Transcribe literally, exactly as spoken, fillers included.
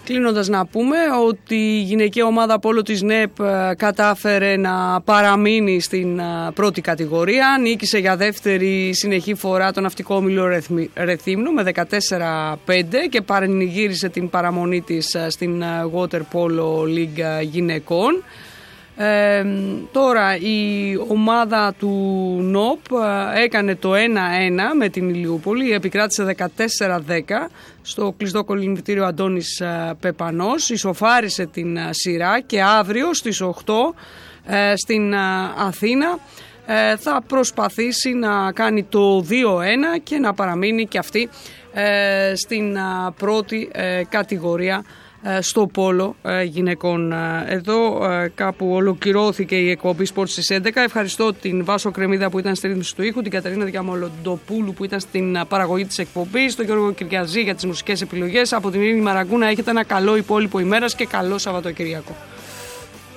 Κλείνοντας να πούμε ότι η γυναικεία ομάδα πόλο της ΝΕΠ κατάφερε να παραμείνει στην πρώτη κατηγορία. Νίκησε για δεύτερη συνεχή φορά το ναυτικό όμιλο Ρεθύμνου με δεκατέσσερα πέντε και πανηγύρισε την παραμονή της στην Water Polo League γυναικών. Ε, τώρα η ομάδα του ΝΟΠ έκανε το ένα ένα με την Ηλιούπολη, επικράτησε δεκατέσσερα δέκα στο κλειστό κολυμβητήριο Αντώνης Πεπανός, ισοφάρισε την σειρά και αύριο στις οκτώ ε, στην Αθήνα ε, θα προσπαθήσει να κάνει το δύο ένα και να παραμείνει και αυτή ε, στην πρώτη ε, κατηγορία στο πόλο γυναικών. Εδώ κάπου ολοκληρώθηκε η εκπομπή Sports στις έντεκα. Ευχαριστώ την Βάσο Κρεμίδα που ήταν στη ρύθμιση του ήχου, την Κατερίνα Διαμολοντοπούλου που ήταν στην παραγωγή της εκπομπής, τον Γιώργο Κυριαζή για τις μουσικές επιλογές. Από την Ειρήνη Μαραγκούνα έχετε ένα καλό υπόλοιπο ημέρας και καλό Σαββατοκυριακό.